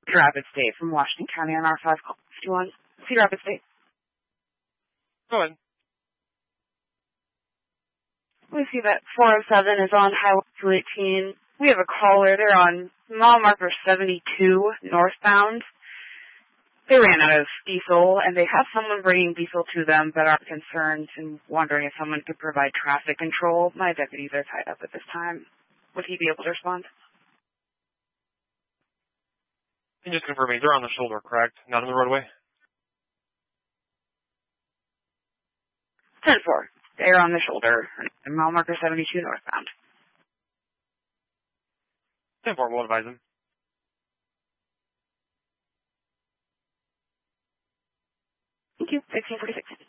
Cedar Rapids State from Washington County on R551. Cedar Rapids State. Go ahead. We see that 407 is on Highway 218. We have a caller. They're on mile marker 72 northbound. They ran out of diesel, and they have someone bringing diesel to them that are concerned and wondering if someone could provide traffic control. My deputies are tied up at this time. Would he be able to respond? And just confirming, they're on the shoulder, correct? Not on the roadway? 10-4. They're on the shoulder, mile marker 72 northbound. 10-4, we'll advise them. Thank you. 1646.